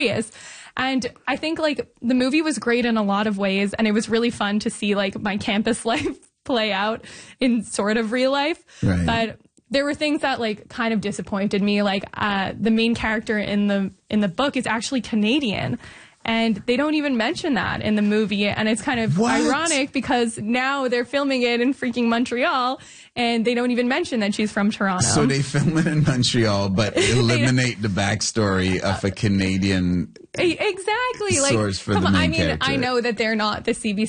And I think like the movie was great in a lot of ways, and it was really fun to see like my campus life play out in sort of real life. Right. But there were things that like kind of disappointed me. Like the main character in the book is actually Canadian. And they don't even mention that in the movie. And it's kind of ironic because now they're filming it in freaking Montreal and they don't even mention that she's from Toronto. So they film it in Montreal, but eliminate the backstory of a Canadian exactly. source for the main character. I know that they're not the CBC